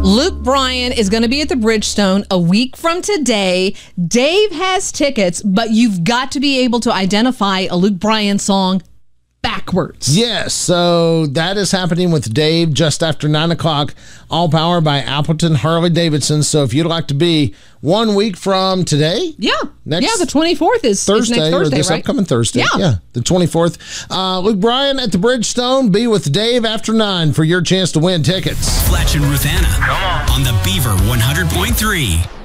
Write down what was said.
Luke Bryan is going to be at the Bridgestone a week from today. Dave has tickets, but you've got to be able to identify a Luke Bryan song backwards. Yes, so that is happening with Dave just after 9 o'clock, all powered by Appleton Harley-Davidson. So if you'd like to be 1 week from today. Yeah, the 24th is Thursday, next Thursday, or this right? upcoming Thursday. Yeah, the 24th. Luke Bryan at the Bridgestone. Be with Dave after 9 for your chance to win tickets. Fletch and Ruthanna. Come on the Beaver 100.3.